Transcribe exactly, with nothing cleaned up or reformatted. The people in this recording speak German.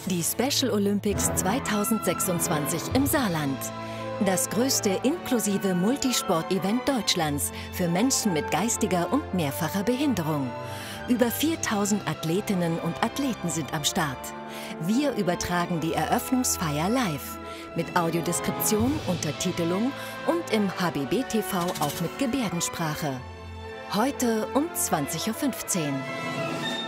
Die Special Olympics zweitausendsechsundzwanzig im Saarland. Das größte inklusive Multisport-Event Deutschlands für Menschen mit geistiger und mehrfacher Behinderung. Über viertausend Athletinnen und Athleten sind am Start. Wir übertragen die Eröffnungsfeier live. Mit Audiodeskription, Untertitelung und im H B B T V auch mit Gebärdensprache. Heute um zwanzig Uhr fünfzehn.